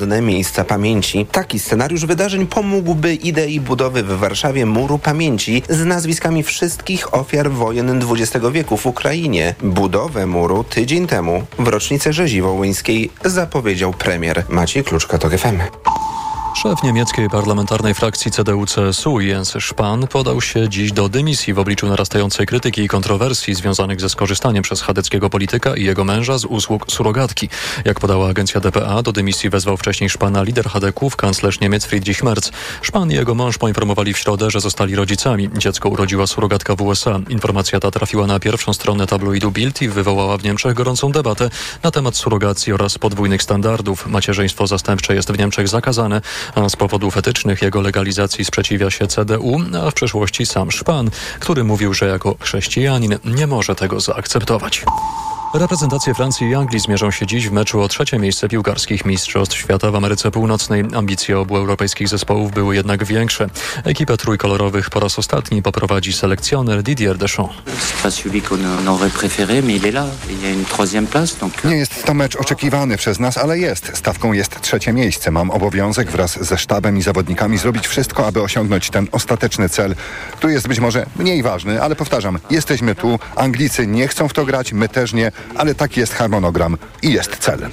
miejsca pamięci. Taki scenariusz wydarzeń pomógłby idei budowy w Warszawie muru pamięci z nazwiskami wszystkich ofiar wojen XX wieku w Ukrainie. Budowę muru tydzień temu w rocznicę rzezi wołyńskiej zapowiedział premier Maciej Kluczka, TOK FM. Szef niemieckiej parlamentarnej frakcji CDU-CSU Jens Spahn podał się dziś do dymisji w obliczu narastającej krytyki i kontrowersji związanych ze skorzystaniem przez chadeckiego polityka i jego męża z usług surogatki. Jak podała agencja dpa, do dymisji wezwał wcześniej Spahna lider chadeków, kanclerz Niemiec Friedrich Merz. Spahn i jego mąż poinformowali w środę, że zostali rodzicami. Dziecko urodziła surogatka w USA. Informacja ta trafiła na pierwszą stronę tabloidu Bild i wywołała w Niemczech gorącą debatę na temat surogacji oraz podwójnych standardów. Macierzyństwo zastępcze jest w Niemczech zakazane, a z powodów etycznych jego legalizacji sprzeciwia się CDU, a w przeszłości sam Spahn, który mówił, że jako chrześcijanin nie może tego zaakceptować. Reprezentacje Francji i Anglii zmierzą się dziś w meczu o 3. miejsce piłkarskich Mistrzostw Świata w Ameryce Północnej. Ambicje obu europejskich zespołów były jednak większe. Ekipę trójkolorowych po raz ostatni poprowadzi selekcjoner Didier Deschamps. Nie jest to mecz oczekiwany przez nas, ale jest. Stawką jest 3. miejsce. Mam obowiązek wraz ze sztabem i zawodnikami zrobić wszystko, aby osiągnąć ten ostateczny cel, który jest być może mniej ważny, ale powtarzam, jesteśmy tu. Anglicy nie chcą w to grać, my też nie. Ale taki jest harmonogram i jest cel.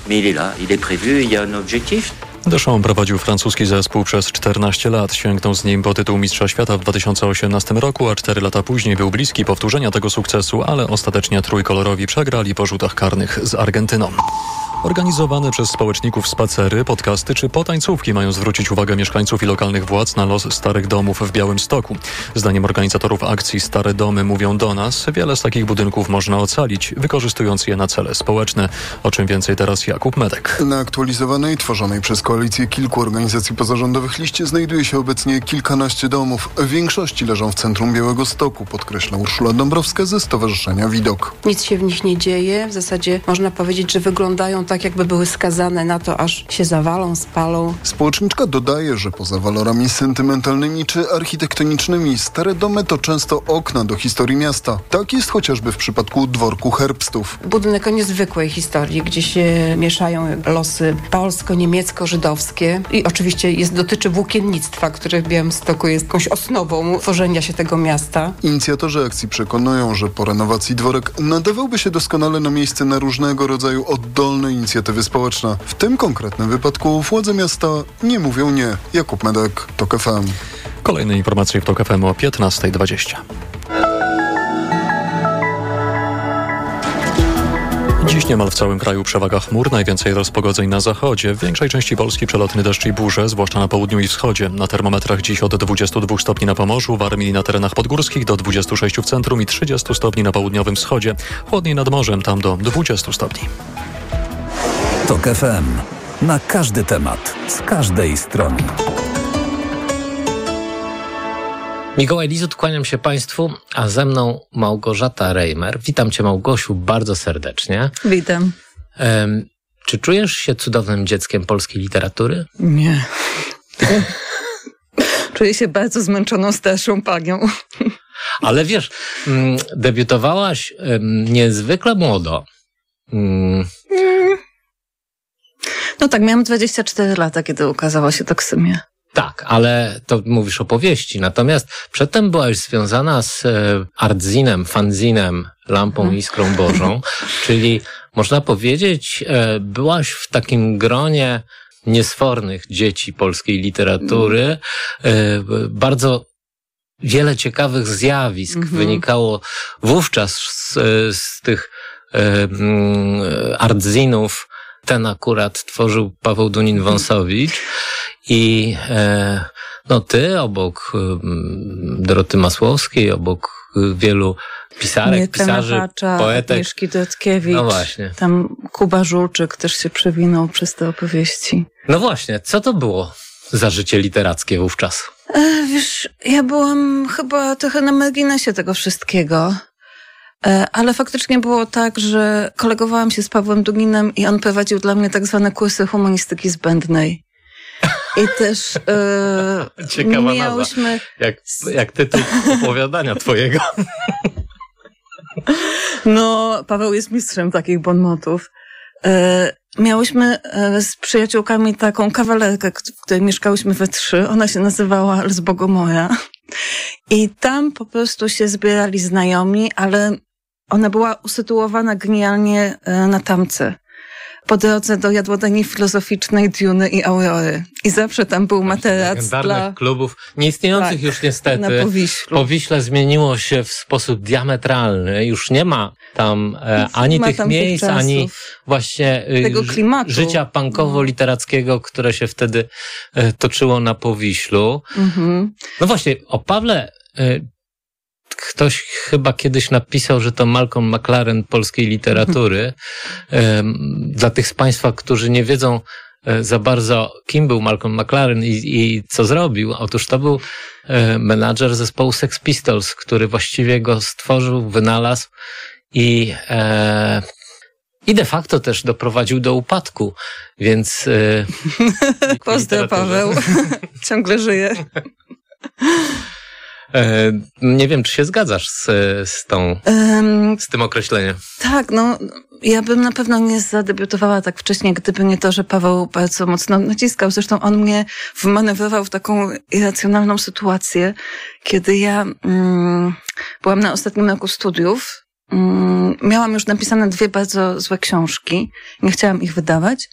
Deschamps prowadził francuski zespół przez 14 lat. Sięgnął z nim po tytuł Mistrza Świata w 2018 roku, a 4 lata później był bliski powtórzenia tego sukcesu, ale ostatecznie trójkolorowi przegrali po rzutach karnych z Argentyną. Organizowane przez społeczników spacery, podcasty czy potańcówki mają zwrócić uwagę mieszkańców i lokalnych władz na los starych domów w Białymstoku. Zdaniem organizatorów akcji Stare Domy mówią do nas, wiele z takich budynków można ocalić, wykorzystując je na cele społeczne. O czym więcej teraz Jakub Medek. Na aktualizowanej, tworzonej przez koalicję kilku organizacji pozarządowych liście znajduje się obecnie kilkanaście domów. W większości leżą w centrum Białegostoku, podkreśla Urszula Dąbrowska ze Stowarzyszenia Widok. Nic się w nich nie dzieje. W zasadzie można powiedzieć, że wyglądają tak, jakby były skazane na to, aż się zawalą, spalą. Społeczniczka dodaje, że poza walorami sentymentalnymi czy architektonicznymi, stare domy to często okna do historii miasta. Tak jest chociażby w przypadku dworku Herbstów. Budynek o niezwykłej historii, gdzie się mieszają losy polsko-niemiecko-żydowskie i oczywiście dotyczy włókiennictwa, które w Białymstoku jest jakąś osnową tworzenia się tego miasta. Inicjatorzy akcji przekonują, że po renowacji dworek nadawałby się doskonale na miejsce na różnego rodzaju oddolne inicjatywy społeczne. W tym konkretnym wypadku władze miasta nie mówią nie. Jakub Medek, TOK FM. Kolejne informacje w TOK FM o 15:20. Dziś niemal w całym kraju przewaga chmur, najwięcej rozpogodzeń na zachodzie. W większej części Polski przelotny deszcz i burze, zwłaszcza na południu i wschodzie. Na termometrach dziś od 22 stopni na Pomorzu, Warmii i na terenach podgórskich do 26 w centrum i 30 stopni na południowym wschodzie. Chłodniej nad morzem, tam do 20 stopni. TOK FM. Na każdy temat, z każdej strony. Mikołaj Lizut, kłaniam się Państwu, a ze mną Małgorzata Rejmer. Witam Cię, Małgosiu, bardzo serdecznie. Witam. Czy czujesz się cudownym dzieckiem polskiej literatury? Nie. Czuję się bardzo zmęczoną starszą panią. Ale wiesz, debiutowałaś niezwykle młodo. No tak, miałam 24 lata, kiedy ukazała się Toksymia. Tak, ale to mówisz o powieści. Natomiast przedtem byłaś związana z artzinem, fanzinem, Lampą i Iskrą Bożą, czyli można powiedzieć, byłaś w takim gronie niesfornych dzieci polskiej literatury. Bardzo wiele ciekawych zjawisk wynikało wówczas z tych artzinów. Ten akurat tworzył Paweł Dunin-Wąsowicz i no ty obok Doroty Masłowskiej, obok wielu pisarek, pisarzy, Hacza, poetek. Agnieszki Dotkiewicz. No właśnie. Tam Kuba Żulczyk też się przewinął przez te opowieści. No właśnie, co to było za życie literackie wówczas? Wiesz, ja byłam chyba trochę na marginesie tego wszystkiego. Ale faktycznie było tak, że kolegowałam się z Pawłem Duginem i on prowadził dla mnie tak zwane kursy humanistyki zbędnej. I też ciekawa miałyśmy... nazwa. Jak tytuł opowiadania twojego. No, Paweł jest mistrzem takich bonmotów. miałyśmy z przyjaciółkami taką kawalerkę, w której mieszkałyśmy we 3. Ona się nazywała Les Bogomoja. I tam po prostu się zbierali znajomi, ale ona była usytuowana genialnie na tamce. Po drodze do jadłodajni filozoficznej, Duny i Aurory. I zawsze tam był materac dla klubów, nieistniejących już niestety. Na Powiślu. Powiśle zmieniło się w sposób diametralny. Już nie ma tam ani tych miejsc, ani właśnie tego klimatu. Życia punkowo-literackiego, które się wtedy toczyło na Powiślu. Mhm. No właśnie, o Pawle ktoś chyba kiedyś napisał, że to Malcolm McLaren polskiej literatury. Dla tych z Państwa, którzy nie wiedzą za bardzo, kim był Malcolm McLaren i co zrobił. Otóż to był menadżer zespołu Sex Pistols, który właściwie go stworzył, wynalazł i de facto też doprowadził do upadku, więc... Pozdro, Paweł. Ciągle żyje. Nie wiem, czy się zgadzasz z tym określeniem. Tak, no ja bym na pewno nie zadebiutowała tak wcześnie, gdyby nie to, że Paweł bardzo mocno naciskał. Zresztą on mnie wmanewrował w taką irracjonalną sytuację, kiedy ja byłam na ostatnim roku studiów. Miałam już napisane 2 bardzo złe książki. Nie chciałam ich wydawać.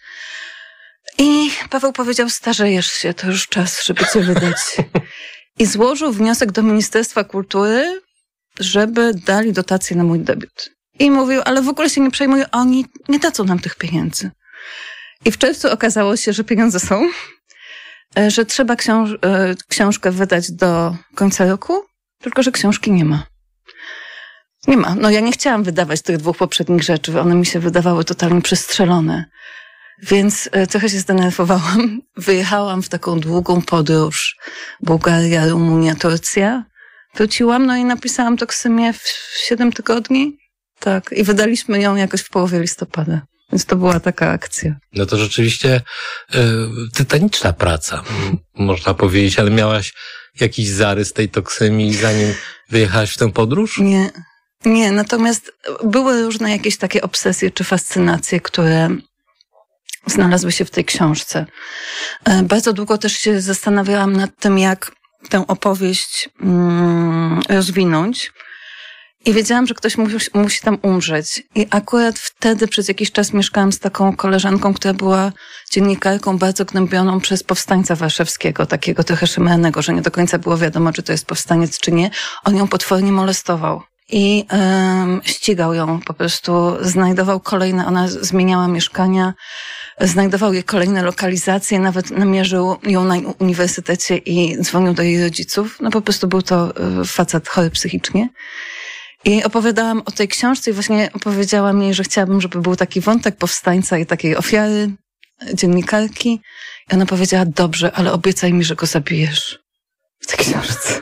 I Paweł powiedział, starzejesz się, to już czas, żeby cię wydać. I złożył wniosek do Ministerstwa Kultury, żeby dali dotację na mój debiut. I mówił, ale w ogóle się nie przejmuj, oni nie dadzą nam tych pieniędzy. I w czerwcu okazało się, że pieniądze są, że trzeba książkę wydać do końca roku, tylko że książki nie ma. Nie ma. No ja nie chciałam wydawać tych 2 poprzednich rzeczy, one mi się wydawały totalnie przestrzelone. Więc trochę się zdenerwowałam. Wyjechałam w taką długą podróż. Bułgaria, Rumunia, Turcja. Wróciłam, no i napisałam Toksymię w 7 tygodni. Tak. I wydaliśmy ją jakoś w połowie listopada. Więc to była taka akcja. No to rzeczywiście tytaniczna praca, można powiedzieć. Ale miałaś jakiś zarys tej Toksymii, zanim wyjechałaś w tę podróż? Nie. Natomiast były różne jakieś takie obsesje czy fascynacje, które znalazły się w tej książce. Bardzo długo też się zastanawiałam nad tym, jak tę opowieść rozwinąć. I wiedziałam, że ktoś musi tam umrzeć. I akurat wtedy przez jakiś czas mieszkałam z taką koleżanką, która była dziennikarką bardzo gnębioną przez powstańca warszawskiego, takiego trochę szemranego, że nie do końca było wiadomo, czy to jest powstaniec, czy nie. On ją potwornie molestował. I ścigał ją po prostu, znajdował kolejne, ona zmieniała mieszkania, znajdował jej kolejne lokalizacje, nawet namierzył ją na uniwersytecie i dzwonił do jej rodziców. No po prostu był to facet chory psychicznie. I opowiadałam o tej książce i właśnie opowiedziałam jej, że chciałabym, żeby był taki wątek powstańca i takiej ofiary, dziennikarki. I ona powiedziała, dobrze, ale obiecaj mi, że go zabijesz w tej książce.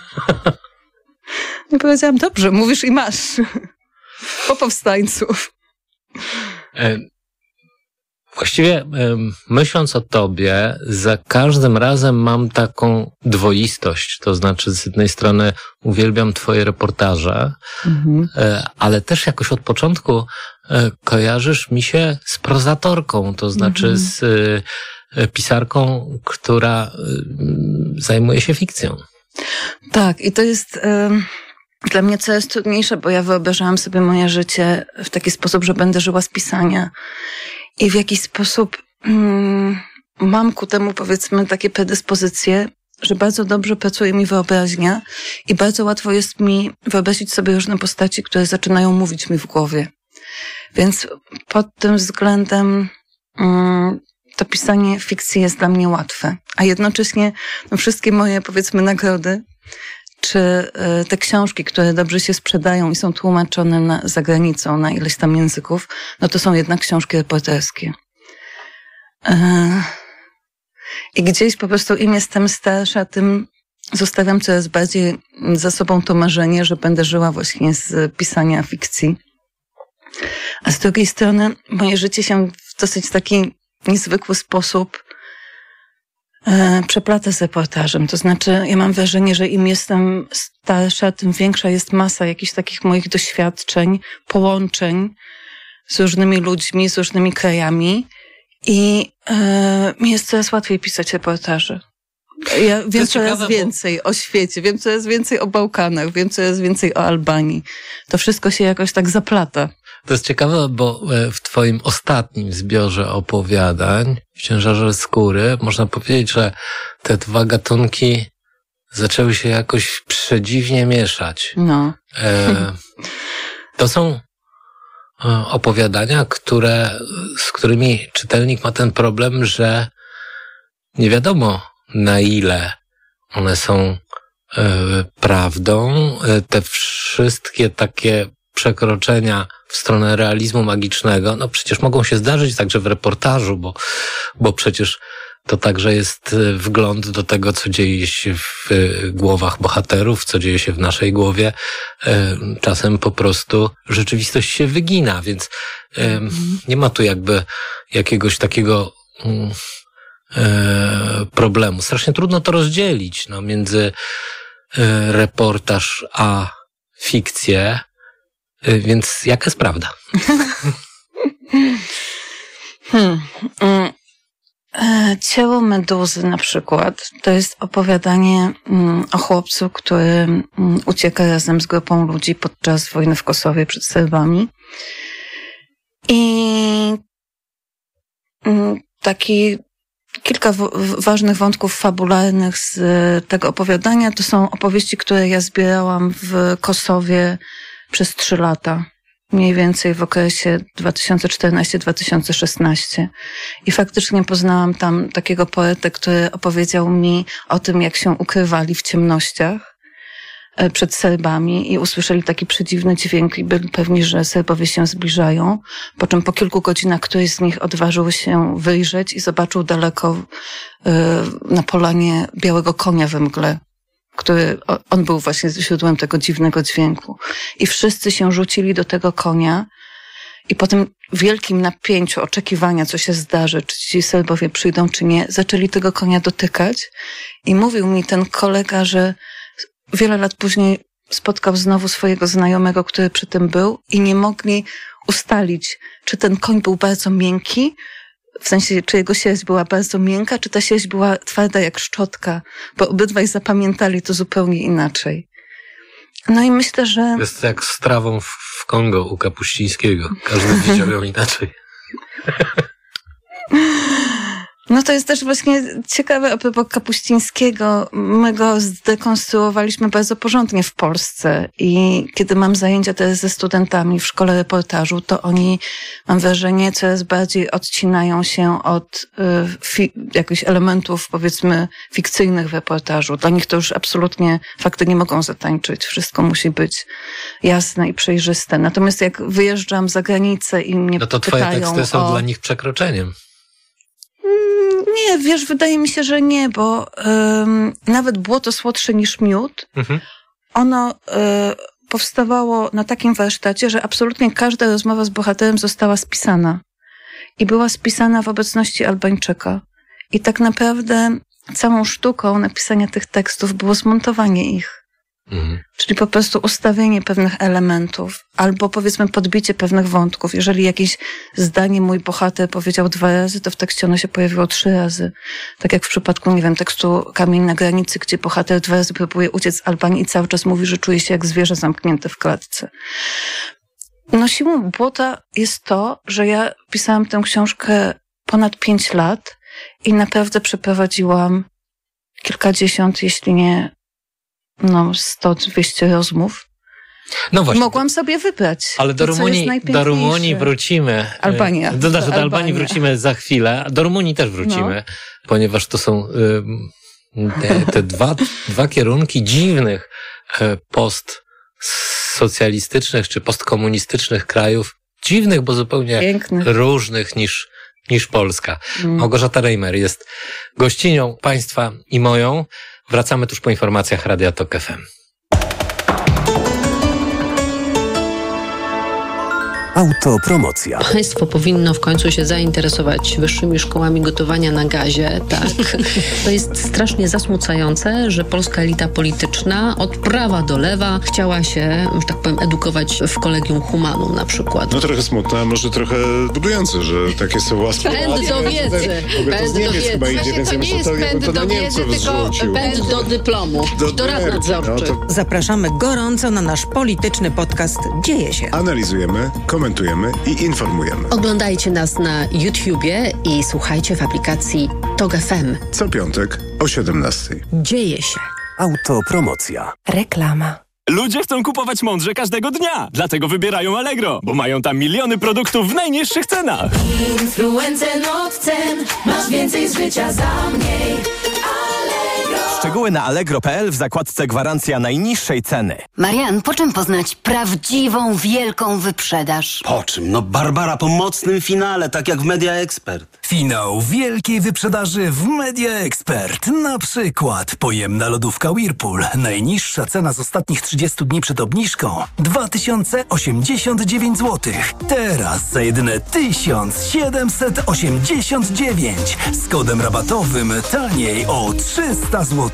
I powiedziałam, dobrze, mówisz i masz. Po powstańców. Właściwie myśląc o tobie, za każdym razem mam taką dwoistość. To znaczy z jednej strony uwielbiam twoje reportaże, ale też jakoś od początku kojarzysz mi się z prozatorką, to znaczy z pisarką, która zajmuje się fikcją. Tak, i to jest dla mnie coraz trudniejsze, bo ja wyobrażałam sobie moje życie w taki sposób, że będę żyła z pisania. I w jakiś sposób mam ku temu, powiedzmy, takie predyspozycje, że bardzo dobrze pracuje mi wyobraźnia i bardzo łatwo jest mi wyobrazić sobie różne postaci, które zaczynają mówić mi w głowie. Więc pod tym względem to pisanie fikcji jest dla mnie łatwe. A jednocześnie wszystkie moje, powiedzmy, nagrody, czy te książki, które dobrze się sprzedają i są tłumaczone za granicą na ileś tam języków, no to są jednak książki reporterskie. I gdzieś po prostu im jestem starsza, tym zostawiam coraz bardziej za sobą to marzenie, że będę żyła właśnie z pisania fikcji. A z drugiej strony moje życie się w dosyć taki niezwykły sposób przeplata z reportażem. To znaczy, ja mam wrażenie, że im jestem starsza, tym większa jest masa jakichś takich moich doświadczeń, połączeń z różnymi ludźmi, z różnymi krajami i mi jest coraz łatwiej pisać reportaże. Ja wiem coraz więcej o świecie, wiem coraz więcej o Bałkanach, wiem coraz więcej o Albanii. To wszystko się jakoś tak zaplata. To jest ciekawe, bo w twoim ostatnim zbiorze opowiadań, w Ciężarze skóry, można powiedzieć, że te dwa gatunki zaczęły się jakoś przedziwnie mieszać. No. To są opowiadania, z którymi czytelnik ma ten problem, że nie wiadomo, na ile one są prawdą. Te wszystkie takie przekroczenia w stronę realizmu magicznego, no przecież mogą się zdarzyć także w reportażu, bo przecież to także jest wgląd do tego, co dzieje się w głowach bohaterów, co dzieje się w naszej głowie. Czasem po prostu rzeczywistość się wygina, więc nie ma tu jakby jakiegoś takiego problemu. Strasznie trudno to rozdzielić między reportaż a fikcję, więc jaka jest prawda? Ciało Meduzy na przykład to jest opowiadanie o chłopcu, który ucieka razem z grupą ludzi podczas wojny w Kosowie przed Serbami. I kilka ważnych wątków fabularnych z tego opowiadania to są opowieści, które ja zbierałam w Kosowie przez 3 lata. Mniej więcej w okresie 2014-2016. I faktycznie poznałam tam takiego poetę, który opowiedział mi o tym, jak się ukrywali w ciemnościach przed Serbami i usłyszeli taki przedziwny dźwięk i byli pewni, że Serbowie się zbliżają. Po czym po kilku godzinach któryś z nich odważył się wyjrzeć i zobaczył daleko na polanie białego konia we mgle, on był właśnie źródłem tego dziwnego dźwięku. I wszyscy się rzucili do tego konia i po tym wielkim napięciu oczekiwania, co się zdarzy, czy ci Serbowie przyjdą, czy nie, zaczęli tego konia dotykać i mówił mi ten kolega, że wiele lat później spotkał znowu swojego znajomego, który przy tym był i nie mogli ustalić, czy ten koń był bardzo miękki, w sensie, czy jego sierść była bardzo miękka, czy ta sierść była twarda jak szczotka, bo obydwaj zapamiętali to zupełnie inaczej. No i myślę, że... Jest jak z trawą w Kongo u Kapuścińskiego. Każdy widział ją inaczej. No to jest też właśnie ciekawe a propos Kapuścińskiego. My go zdekonstruowaliśmy bardzo porządnie w Polsce i kiedy mam zajęcia teraz ze studentami w szkole reportażu, to oni, mam wrażenie, coraz bardziej odcinają się od jakichś elementów, powiedzmy, fikcyjnych w reportażu. Dla nich to już absolutnie fakty nie mogą zatańczyć. Wszystko musi być jasne i przejrzyste. Natomiast jak wyjeżdżam za granicę i mnie pytają... No to twoje teksty są dla nich przekroczeniem. Nie, wiesz, wydaje mi się, że nie, bo nawet Błoto słodsze niż miód, ono powstawało na takim warsztacie, że absolutnie każda rozmowa z bohaterem została spisana. I była spisana w obecności Albańczyka. I tak naprawdę całą sztuką napisania tych tekstów było zmontowanie ich. Czyli po prostu ustawienie pewnych elementów albo powiedzmy podbicie pewnych wątków. Jeżeli jakieś zdanie mój bohater powiedział 2 razy, to w tekście ono się pojawiło 3 razy. Tak jak w przypadku, nie wiem, tekstu Kamień na granicy, gdzie bohater 2 razy próbuje uciec z Albanii i cały czas mówi, że czuje się jak zwierzę zamknięte w klatce. No siłą Błota jest to, że ja pisałam tę książkę ponad 5 lat i naprawdę przeprowadziłam kilkadziesiąt, jeśli nie 100-200 rozmów. No właśnie. Mogłam sobie wybrać. Ale do Rumunii wrócimy. Albania. Do Albanii wrócimy za chwilę. Do Rumunii też wrócimy, ponieważ to są te dwa kierunki dziwnych postsocjalistycznych czy postkomunistycznych krajów. Dziwnych, bo zupełnie pięknych, różnych niż Polska. Małgorzata Reimer jest gościnią państwa i moją. Wracamy tuż po informacjach Radia Tok FM. Autopromocja. Państwo powinno w końcu się zainteresować wyższymi szkołami gotowania na gazie, tak? To jest strasznie zasmucające, że polska elita polityczna od prawa do lewa chciała się, że tak powiem, edukować w Collegium Humanum na przykład. No trochę smutne, a może trochę budujące, że takie są łaski. Pęd do wiedzy. Pęd do wiedzy. Chyba idzie, więc to nie jest pęd do wiedzy, tylko pęd do dyplomu. Do rad nadzorczych. Zapraszamy gorąco na nasz polityczny podcast Dzieje się. Analizujemy, komentujemy i informujemy. Oglądajcie nas na YouTubie i słuchajcie w aplikacji TOG FM. Co piątek o 17:00. Dzieje się. Autopromocja. Reklama. Ludzie chcą kupować mądrze każdego dnia, dlatego wybierają Allegro, bo mają tam miliony produktów w najniższych cenach. Influencer od cen, masz więcej z życia za mniej. Allegro. Szczegóły na allegro.pl w zakładce gwarancja najniższej ceny. Marian, po czym poznać prawdziwą, wielką wyprzedaż? Po czym? No Barbara po mocnym finale, tak jak w Media Expert. Finał wielkiej wyprzedaży w Media Expert. Na przykład pojemna lodówka Whirlpool. Najniższa cena z ostatnich 30 dni przed obniżką 2089 zł. Teraz za jedyne 1789. Z kodem rabatowym taniej o 300 zł.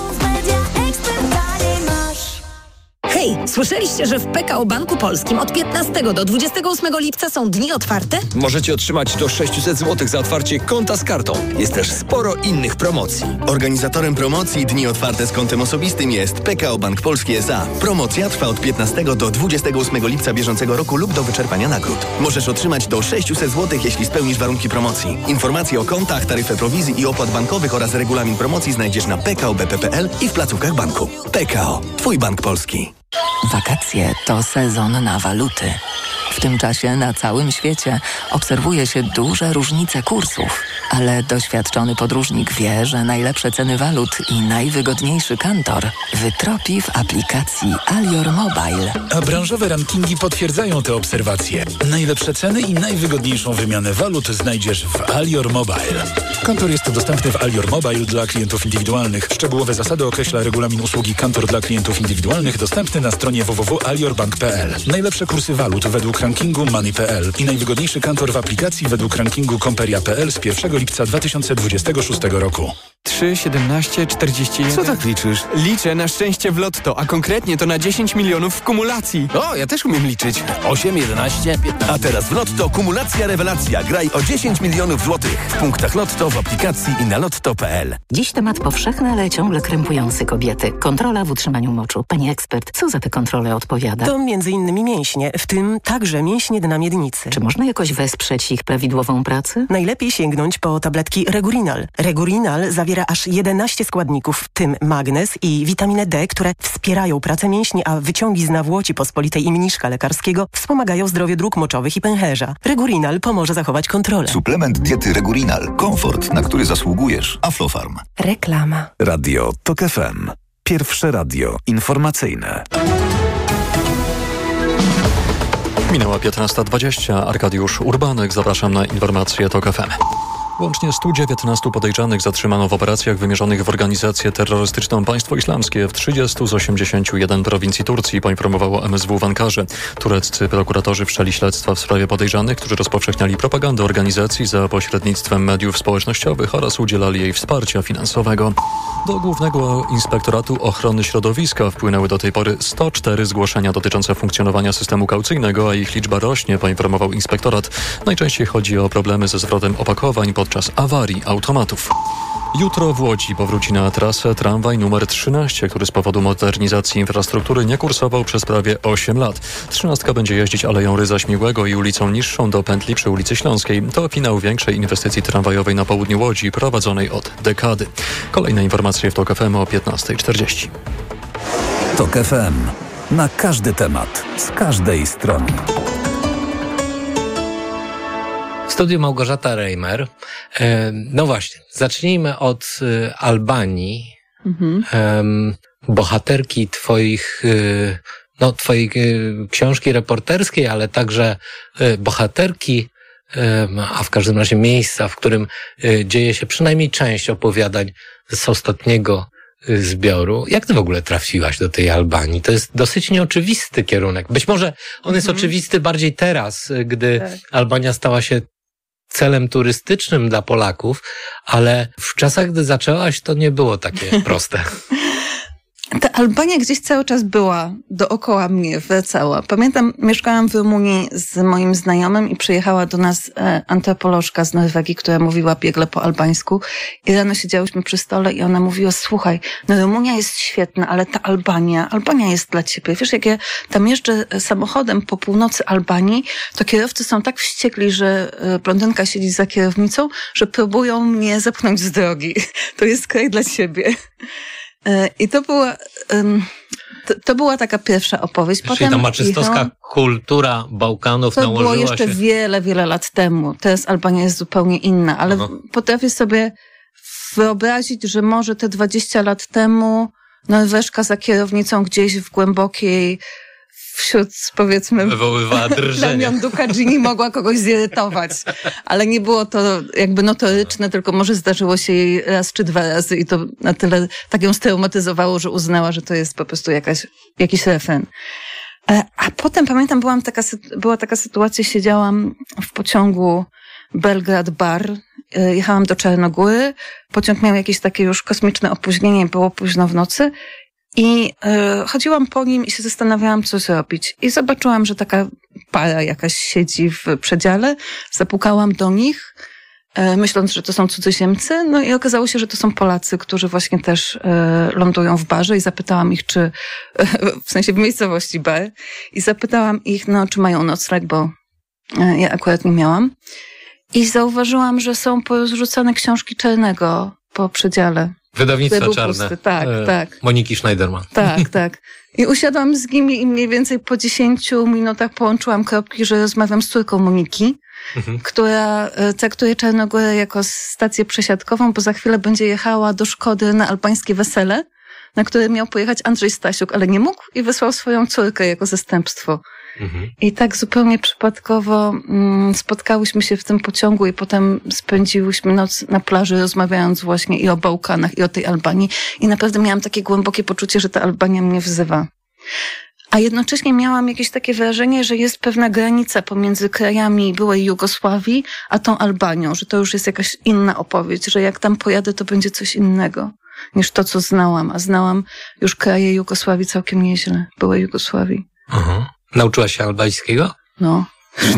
Hej, słyszeliście, że w PKO Banku Polskim od 15 do 28 lipca są dni otwarte? Możecie otrzymać do 600 zł za otwarcie konta z kartą. Jest też sporo innych promocji. Organizatorem promocji Dni Otwarte z kontem osobistym jest PKO Bank Polski S.A. Promocja trwa od 15 do 28 lipca bieżącego roku lub do wyczerpania nagród. Możesz otrzymać do 600 zł, jeśli spełnisz warunki promocji. Informacje o kontach, taryfę prowizji i opłat bankowych oraz regulamin promocji znajdziesz na pkobp.pl i w placówkach banku. PKO. Twój bank polski. Wakacje to sezon na waluty. W tym czasie na całym świecie obserwuje się duże różnice kursów, ale doświadczony podróżnik wie, że najlepsze ceny walut i najwygodniejszy kantor wytropi w aplikacji Alior Mobile. A branżowe rankingi potwierdzają te obserwacje. Najlepsze ceny i najwygodniejszą wymianę walut znajdziesz w Alior Mobile. Kantor jest dostępny w Alior Mobile dla klientów indywidualnych. Szczegółowe zasady określa regulamin usługi Kantor dla klientów indywidualnych dostępny na stronie www.aliorbank.pl. Najlepsze kursy walut według rankingu Money.pl i najwygodniejszy kantor w aplikacji według rankingu Comperia.pl z 1 lipca 2026 roku. 3, 17, 41... Co tak liczysz? Liczę na szczęście w lotto, a konkretnie to na 10 milionów w kumulacji. O, ja też umiem liczyć. 8, 11, 15... A teraz w Lotto kumulacja rewelacja. Graj o 10 milionów złotych. W punktach Lotto, w aplikacji i na lotto.pl. Dziś temat powszechny, ale ciągle krępujący kobiety. Kontrola w utrzymaniu moczu. Pani ekspert, co za te kontrole odpowiada? To m.in. mięśnie, w tym także mięśnie dna miednicy. Czy można jakoś wesprzeć ich prawidłową pracę? Najlepiej sięgnąć po tabletki Regurinal. Regurinal zawiera aż 11 składników, w tym magnez i witaminę D, które wspierają pracę mięśni, a wyciągi z nawłoci pospolitej i mniszka lekarskiego wspomagają zdrowie dróg moczowych i pęcherza. Regurinal pomoże zachować kontrolę. Suplement diety Regurinal. Komfort, na który zasługujesz. Aflofarm. Reklama. Radio TOG FM. Pierwsze radio informacyjne. Minęła 15:20. Arkadiusz Urbanek. Zapraszam na informacje TOG FM. Łącznie 119 podejrzanych zatrzymano w operacjach wymierzonych w organizację terrorystyczną Państwo Islamskie w 30 z 81 prowincji Turcji, poinformowało MSW w Ankarze. Tureccy prokuratorzy wszczęli śledztwa w sprawie podejrzanych, którzy rozpowszechniali propagandę organizacji za pośrednictwem mediów społecznościowych oraz udzielali jej wsparcia finansowego. Do Głównego Inspektoratu Ochrony Środowiska wpłynęły do tej pory 104 zgłoszenia dotyczące funkcjonowania systemu kaucyjnego, a ich liczba rośnie, poinformował inspektorat. Najczęściej chodzi o problemy ze zwrotem opakowań podczas awarii automatów. Jutro w Łodzi powróci na trasę tramwaj numer 13, który z powodu modernizacji infrastruktury nie kursował przez prawie 8 lat. 13 będzie jeździć Aleją Rydza Śmigłego i ulicą Niższą do pętli przy ulicy Śląskiej. To finał większej inwestycji tramwajowej na południu Łodzi, prowadzonej od dekady. Kolejne informacje w TOG FM o 15:40. TOG FM. Na każdy temat, z każdej strony. W studiu Małgorzata Reimer. No właśnie, zacznijmy od Albanii. Bohaterki twojej książki reporterskiej, ale także bohaterki, a w każdym razie miejsca, w którym dzieje się przynajmniej część opowiadań z ostatniego zbioru. Jak ty w ogóle trafiłaś do tej Albanii? To jest dosyć nieoczywisty kierunek. Być może on jest oczywisty bardziej teraz, gdy Albania stała się celem turystycznym dla Polaków, ale w czasach, gdy zaczęłaś, to nie było takie proste. Ta Albania gdzieś cały czas była dookoła mnie, wracała. Pamiętam, mieszkałam w Rumunii z moim znajomym i przyjechała do nas antropolożka z Norwegii, która mówiła biegle po albańsku i rano siedziałyśmy przy stole i ona mówiła, słuchaj, no Rumunia jest świetna, ale ta Albania jest dla ciebie. Wiesz, jak ja tam jeżdżę samochodem po północy Albanii, to kierowcy są tak wściekli, że blondynka siedzi za kierownicą, że próbują mnie zepchnąć z drogi. To jest kraj dla ciebie. I to była taka pierwsza opowieść. Czyli ta maczystowska kultura Bałkanów nałożyła się... To było jeszcze wiele, wiele lat temu. Teraz Albania jest zupełnie inna, ale potrafię sobie wyobrazić, że może te 20 lat temu Norweżka za kierownicą gdzieś w głębokiej, wśród, powiedzmy, plemion Dukadzini mogła kogoś zirytować. Ale nie było to jakby notoryczne, tylko może zdarzyło się jej raz czy dwa razy i to na tyle tak ją straumatyzowało, że uznała, że to jest po prostu jakiś refren. A potem pamiętam, była taka sytuacja, siedziałam w pociągu Belgrad-Bar, jechałam do Czarnogóry, pociąg miał jakieś takie już kosmiczne opóźnienie, było późno w nocy i chodziłam po nim i się zastanawiałam, co zrobić. I zobaczyłam, że taka para jakaś siedzi w przedziale, zapukałam do nich, myśląc, że to są cudzoziemcy, no i okazało się, że to są Polacy, którzy właśnie też lądują w barze i zapytałam ich, w sensie w miejscowości bar, i zapytałam ich, czy mają nocleg, bo ja akurat nie miałam. I zauważyłam, że są porozrzucane książki Czarnego po przedziale. Wydawnictwo Czarne. Pusty. Tak. Moniki Schneiderman. Tak. I usiadłam z nimi i mniej więcej po 10 minutach połączyłam kropki, że rozmawiam z córką Moniki, która traktuje Czarnogórę jako stację przesiadkową, bo za chwilę będzie jechała do Szkody na albańskie wesele, na które miał pojechać Andrzej Stasiuk, ale nie mógł i wysłał swoją córkę jako zastępstwo. I tak zupełnie przypadkowo spotkałyśmy się w tym pociągu i potem spędziłyśmy noc na plaży, rozmawiając właśnie i o Bałkanach, i o tej Albanii. I naprawdę miałam takie głębokie poczucie, że ta Albania mnie wzywa. A jednocześnie miałam jakieś takie wrażenie, że jest pewna granica pomiędzy krajami byłej Jugosławii a tą Albanią, że to już jest jakaś inna opowieść, że jak tam pojadę, to będzie coś innego niż to, co znałam. A znałam już kraje Jugosławii całkiem nieźle, byłej Jugosławii. Nauczyłaś się albańskiego? No,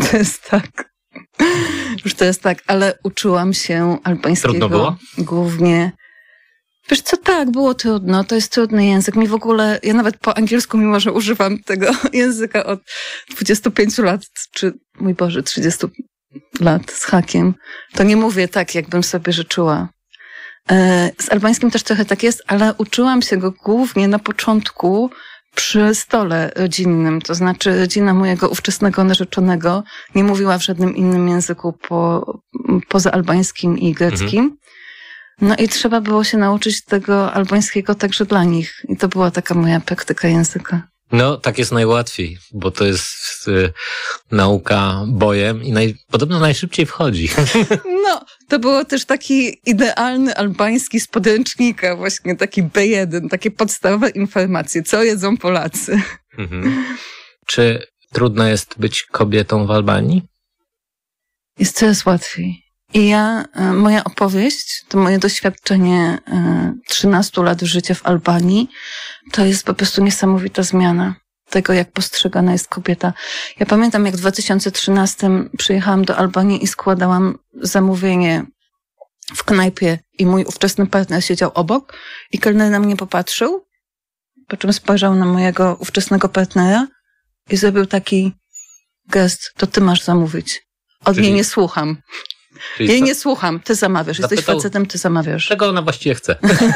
już to jest tak, ale uczyłam się albańskiego. Trudno było? Głównie. Wiesz co, tak, było trudno, to jest trudny język. Mi w ogóle, ja nawet po angielsku, mimo że używam tego języka od 25 lat, czy, mój Boże, 30 lat z hakiem, to nie mówię tak, jakbym sobie życzyła. Z albańskim też trochę tak jest, ale uczyłam się go głównie na początku przy stole rodzinnym, to znaczy rodzina mojego ówczesnego narzeczonego nie mówiła w żadnym innym języku poza albańskim i greckim. No i trzeba było się nauczyć tego albańskiego także dla nich. I to była taka moja praktyka języka. No, tak jest najłatwiej, bo to jest nauka bojem i podobno najszybciej wchodzi. No, to było też taki idealny albański z podręcznika, właśnie taki B1, takie podstawowe informacje, co jedzą Polacy. Czy trudno jest być kobietą w Albanii? Jest coraz łatwiej. I moja opowieść, to moje doświadczenie 13 lat życia w Albanii, to jest po prostu niesamowita zmiana tego, jak postrzegana jest kobieta. Ja pamiętam, jak w 2013 przyjechałam do Albanii i składałam zamówienie w knajpie i mój ówczesny partner siedział obok i kelner na mnie popatrzył, po czym spojrzał na mojego ówczesnego partnera i zrobił taki gest, to ty masz zamówić. Od niej nie słucham. Jej nie słucham, ty zamawiasz. Jesteś facetem, ty zamawiasz. Czego ona właściwie chce?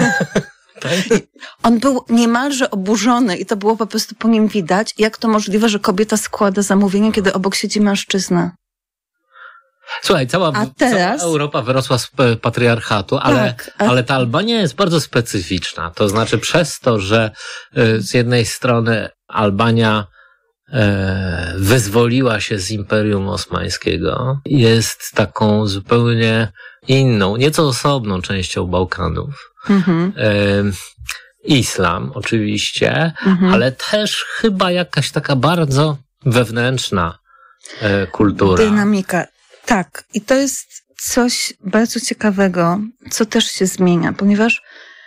On był niemalże oburzony i to było po prostu po nim widać, jak to możliwe, że kobieta składa zamówienie, kiedy obok siedzi mężczyzna. Słuchaj, cała Europa wyrosła z patriarchatu, ale ta Albania jest bardzo specyficzna. To znaczy przez to, że z jednej strony Albania wyzwoliła się z Imperium Osmańskiego, jest taką zupełnie inną, nieco osobną częścią Bałkanów. islam oczywiście, ale też chyba jakaś taka bardzo wewnętrzna kultura. Dynamika. Tak. I to jest coś bardzo ciekawego, co też się zmienia, ponieważ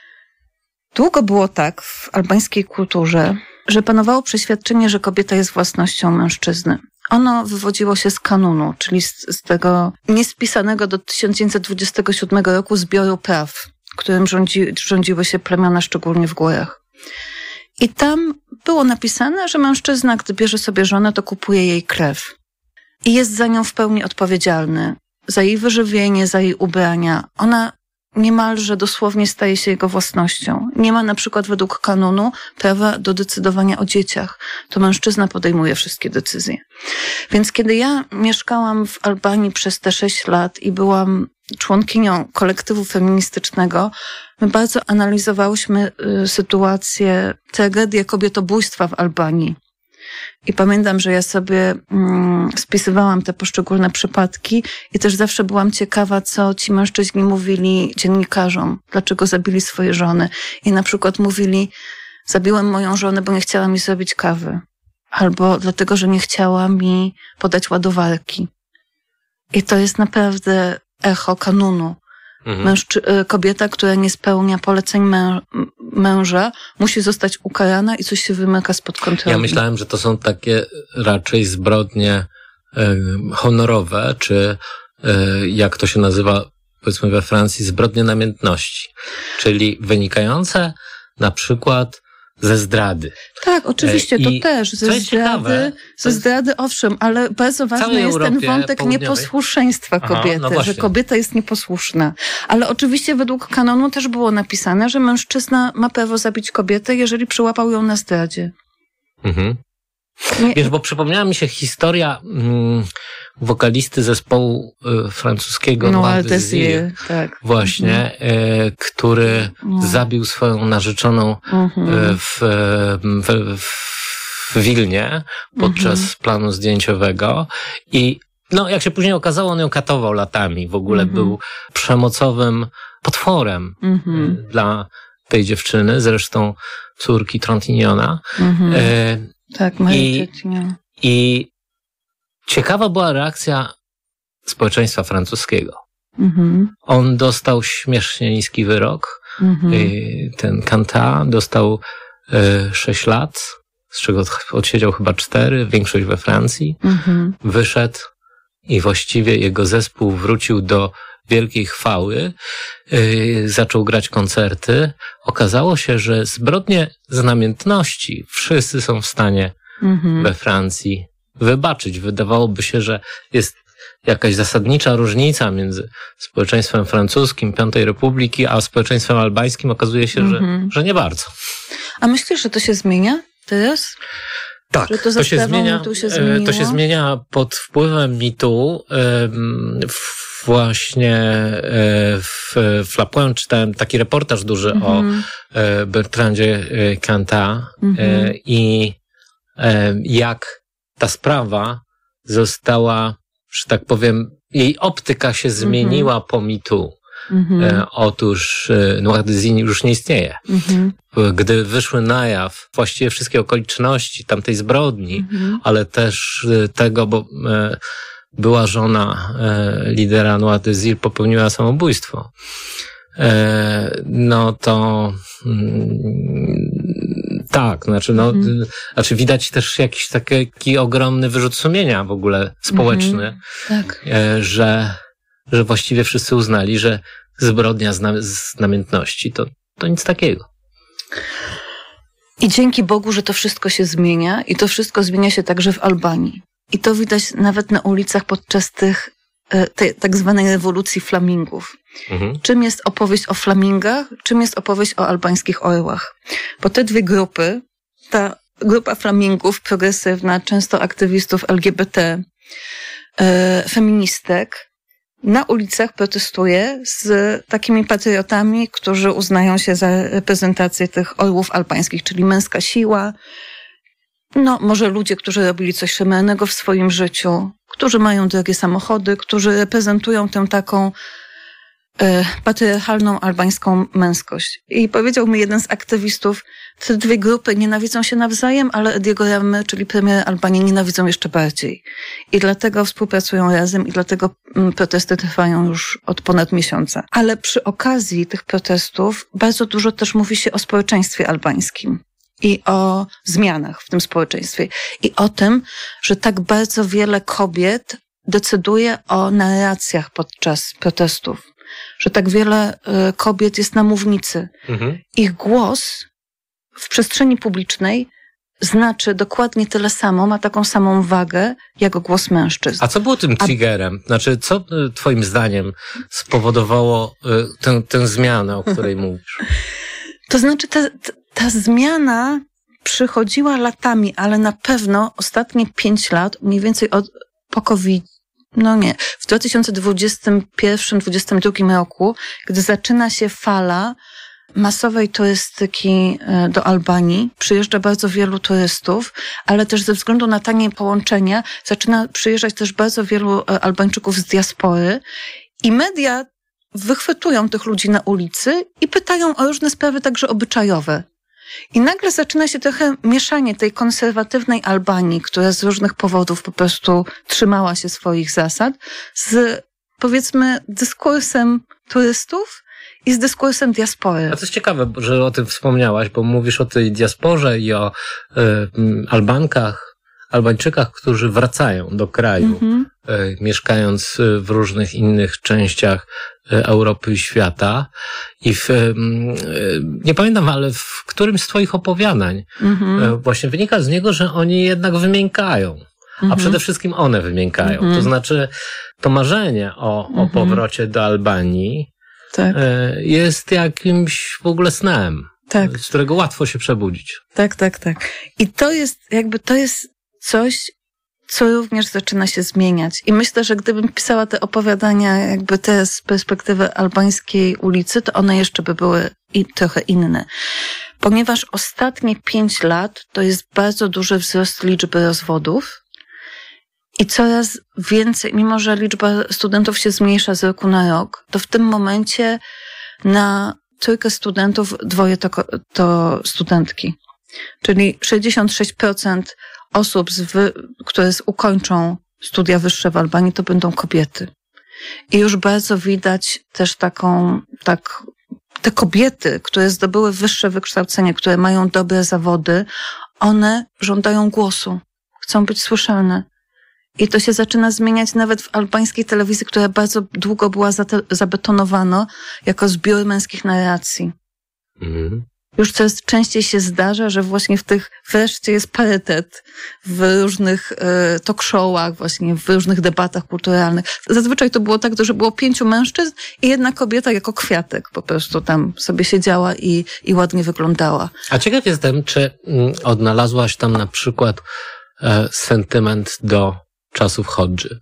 długo było tak w albańskiej kulturze, że panowało przeświadczenie, że kobieta jest własnością mężczyzny. Ono wywodziło się z kanunu, czyli z tego niespisanego do 1927 roku zbioru praw, którym rządziły się plemiona, szczególnie w górach. I tam było napisane, że mężczyzna, gdy bierze sobie żonę, to kupuje jej krew. I jest za nią w pełni odpowiedzialny. Za jej wyżywienie, za jej ubrania. Ona niemalże dosłownie staje się jego własnością. Nie ma na przykład według kanonu prawa do decydowania o dzieciach. To mężczyzna podejmuje wszystkie decyzje. Więc kiedy ja mieszkałam w Albanii przez te 6 lat i byłam członkinią kolektywu feministycznego, my bardzo analizowałyśmy sytuację, tragedię kobietobójstwa w Albanii. I pamiętam, że ja sobie spisywałam te poszczególne przypadki i też zawsze byłam ciekawa, co ci mężczyźni mówili dziennikarzom, dlaczego zabili swoje żony. I na przykład mówili, zabiłem moją żonę, bo nie chciała mi zrobić kawy. Albo dlatego, że nie chciała mi podać ładowarki. I to jest naprawdę echo kanunu. Kobieta, która nie spełnia poleceń męża, musi zostać ukarana i coś się wymyka spod kontroli. Ja myślałem, że to są takie raczej zbrodnie honorowe, czy jak to się nazywa, powiedzmy we Francji, zbrodnie namiętności, czyli wynikające na przykład ze zdrady. Tak, oczywiście, to też. Ze zdrady, owszem, ale bardzo ważny jest ten wątek nieposłuszeństwa kobiety, że kobieta jest nieposłuszna. Ale oczywiście według kanonu też było napisane, że mężczyzna ma prawo zabić kobietę, jeżeli przyłapał ją na zdradzie. Wiesz, bo przypomniała mi się historia wokalisty zespołu francuskiego Noir Désir, tak. Właśnie, który zabił swoją narzeczoną w Wilnie podczas planu zdjęciowego i jak się później okazało, on ją katował latami. W ogóle był przemocowym potworem dla tej dziewczyny, zresztą córki Trontignona. Tak, I ciekawa była reakcja społeczeństwa francuskiego. On dostał śmiesznie niski wyrok. Ten Kanta dostał 6 lat, z czego odsiedział chyba 4, większość we Francji. Wyszedł i właściwie jego zespół wrócił do wielkiej chwały. Zaczął grać koncerty. Okazało się, że zbrodnie z namiętności wszyscy są w stanie we Francji wybaczyć. Wydawałoby się, że jest jakaś zasadnicza różnica między społeczeństwem francuskim Piątej Republiki, a społeczeństwem albańskim. Okazuje się, że nie bardzo. A myślisz, że to się zmienia teraz? Tak, to się zmienia pod wpływem mitu. Właśnie w La Pointe czytałem taki reportaż duży o Bertrandzie Cantat i jak ta sprawa została, że tak powiem, jej optyka się zmieniła po mitu. Otóż Noir Désir już nie istnieje. Gdy wyszły na jaw właściwie wszystkie okoliczności tamtej zbrodni, ale też tego, bo była żona lidera Noir Désir, popełniła samobójstwo. Tak, znaczy widać też jakiś taki ogromny wyrzut sumienia w ogóle społeczny, że właściwie wszyscy uznali, że zbrodnia z namiętności to nic takiego. I dzięki Bogu, że to wszystko się zmienia i to wszystko zmienia się także w Albanii. I to widać nawet na ulicach podczas tej tak zwanej rewolucji flamingów. Czym jest opowieść o flamingach, czym jest opowieść o albańskich orłach? Bo te dwie grupy, ta grupa flamingów progresywna, często aktywistów LGBT, feministek, na ulicach protestuje z takimi patriotami, którzy uznają się za reprezentację tych orłów albańskich, czyli męska siła, może ludzie, którzy robili coś szemranego w swoim życiu, którzy mają drogie samochody, którzy reprezentują tę taką patriarchalną albańską męskość. I powiedział mi jeden z aktywistów, te dwie grupy nienawidzą się nawzajem, ale Ediego Ramy, czyli premiera Albanii, nienawidzą jeszcze bardziej. I dlatego współpracują razem i dlatego protesty trwają już od ponad miesiąca. Ale przy okazji tych protestów bardzo dużo też mówi się o społeczeństwie albańskim i o zmianach w tym społeczeństwie. I o tym, że tak bardzo wiele kobiet decyduje o narracjach podczas protestów. Że tak wiele kobiet jest na mównicy. Ich głos w przestrzeni publicznej znaczy dokładnie tyle samo, ma taką samą wagę, jak głos mężczyzn. A co było tym triggerem? Znaczy, co twoim zdaniem spowodowało tę zmianę, o której mówisz? To znaczy, ta zmiana przychodziła latami, ale na pewno ostatnie 5 lat, mniej więcej po COVID, w 2021-2022 roku, gdy zaczyna się fala masowej turystyki do Albanii, przyjeżdża bardzo wielu turystów, ale też ze względu na tanie połączenia zaczyna przyjeżdżać też bardzo wielu Albańczyków z diaspory i media wychwytują tych ludzi na ulicy i pytają o różne sprawy, także obyczajowe. I nagle zaczyna się trochę mieszanie tej konserwatywnej Albanii, która z różnych powodów po prostu trzymała się swoich zasad, z, powiedzmy, dyskursem turystów i z dyskursem diaspory. A to jest ciekawe, że o tym wspomniałaś, bo mówisz o tej diasporze i o Albańczykach, którzy wracają do kraju, mieszkając w różnych innych częściach Europy i świata. I nie pamiętam, ale w którymś z twoich opowiadań właśnie wynika z niego, że oni jednak wymiękają. A przede wszystkim one wymiękają. To znaczy, to marzenie o powrocie do Albanii jest jakimś w ogóle snem, z którego łatwo się przebudzić. Tak. I to jest coś, co również zaczyna się zmieniać. I myślę, że gdybym pisała te opowiadania jakby te z perspektywy albańskiej ulicy, to one jeszcze by były trochę inne. Ponieważ ostatnie 5 lat to jest bardzo duży wzrost liczby rozwodów i coraz więcej, mimo że liczba studentów się zmniejsza z roku na rok, to w tym momencie na 3 studentów 2 to studentki. Czyli 66% osób, które ukończą studia wyższe w Albanii, to będą kobiety. I już bardzo widać też te kobiety, które zdobyły wyższe wykształcenie, które mają dobre zawody, one żądają głosu, chcą być słyszalne. I to się zaczyna zmieniać nawet w albańskiej telewizji, która bardzo długo była zabetonowana jako zbiór męskich narracji. Już coraz częściej się zdarza, że właśnie wreszcie jest parytet w różnych talk showach, właśnie w różnych debatach kulturalnych. Zazwyczaj to było tak, że było 5 mężczyzn i 1 kobieta jako kwiatek po prostu tam sobie siedziała i ładnie wyglądała. A ciekaw jestem, czy odnalazłaś tam na przykład sentyment do czasów Hodży?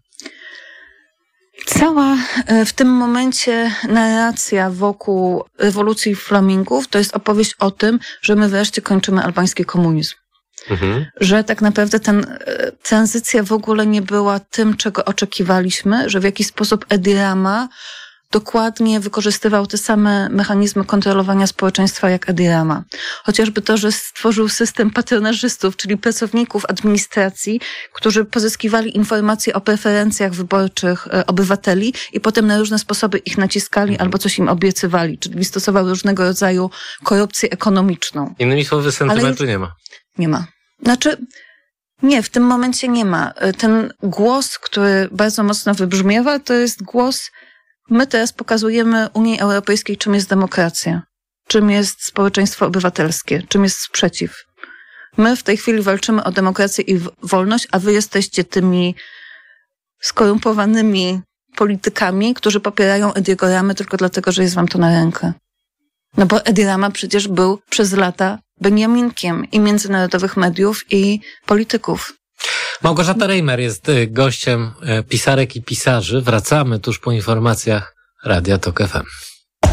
Cała w tym momencie narracja wokół rewolucji flamingów to jest opowieść o tym, że my wreszcie kończymy albański komunizm. Że tak naprawdę tranzycja w ogóle nie była tym, czego oczekiwaliśmy, że w jakiś sposób Edi Rama dokładnie wykorzystywał te same mechanizmy kontrolowania społeczeństwa jak Edi Rama. Chociażby to, że stworzył system patronażystów, czyli pracowników administracji, którzy pozyskiwali informacje o preferencjach wyborczych obywateli i potem na różne sposoby ich naciskali albo coś im obiecywali, czyli stosował różnego rodzaju korupcję ekonomiczną. Innymi słowy, sentymentu nie ma. Nie ma. Nie, w tym momencie nie ma. Ten głos, który bardzo mocno wybrzmiewa, to jest głos. My teraz pokazujemy Unii Europejskiej, czym jest demokracja, czym jest społeczeństwo obywatelskie, czym jest sprzeciw. My w tej chwili walczymy o demokrację i wolność, a wy jesteście tymi skorumpowanymi politykami, którzy popierają Ediego Ramę tylko dlatego, że jest wam to na rękę. No bo Edi Rama przecież był przez lata Beniaminkiem i międzynarodowych mediów i polityków. Małgorzata Reimer jest gościem pisarek i pisarzy. Wracamy tuż po informacjach Radia Tok FM.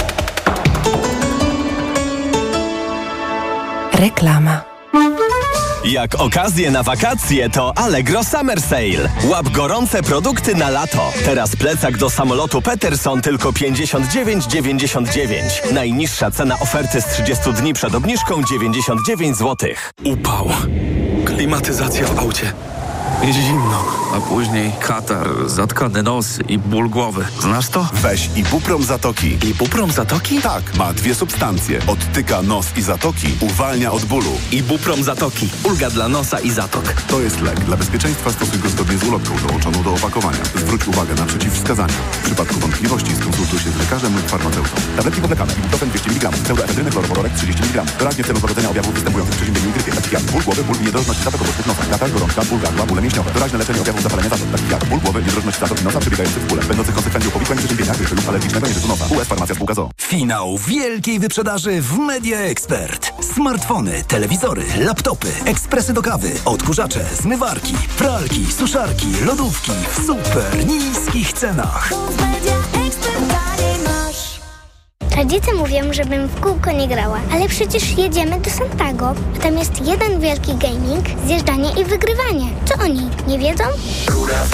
Reklama. Jak okazje na wakacje, to Allegro Summer Sale. Łap gorące produkty na lato. Teraz plecak do samolotu Peterson tylko 59,99. Najniższa cena oferty z 30 dni przed obniżką 99 zł. Upał. Klimatyzacja w aucie. Zimno, a później katar, zatkany nos i ból głowy. Znasz to? Weź Ibuprom Zatoki. Ibuprom Zatoki? Tak, ma 2 substancje. Odtyka nos i zatoki, uwalnia od bólu. Ibuprom Zatoki. Ulga dla nosa i zatok. To jest lek. Dla bezpieczeństwa stosuj go zgodnie z ulotką dołączoną do opakowania. Zwróć uwagę na przeciwwskazania. W przypadku wątpliwości skonsultuj się z lekarzem lub farmaceutą. Tabletki powlekane. Ibuprofen 200 mg. Pseudoefedryny chlorowodorek 30 mg. Doraźnie w celu złagodzenia objawów występujących w przeziębieniu i grypie. Takich jak ból głowy, ból i niedrożność zatok obecnych nosa. Katar, gorączka, ból gardła, bóle mięśniowe. Doraźne leczenie objawów zapalenia zatok. Takich jak ból głowy, niedrożność zatok i nosa przebiegających w bóle. Będących konsekwencją powikłań przeziębienia, grypy lub alergicznego nieżytu nosa. US Farmacja Spółka ZOO. Finał wielkiej wyprzedaży w Media Expert. Smartfony, telewizory, laptopy, ekspresy do kawy, odkurzacze, zmywarki, pralki, suszarki, lodówki w super niskich cenach. Rodzice mówią, żebym w kółko nie grała, ale przecież jedziemy do Santago, a tam jest jeden wielki gaming, zjeżdżanie i wygrywanie. Co oni nie wiedzą?